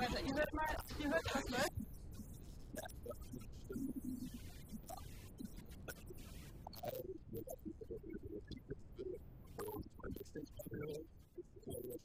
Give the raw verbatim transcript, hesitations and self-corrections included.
weiter. Ihr hört mal, ihr hört, was läuft.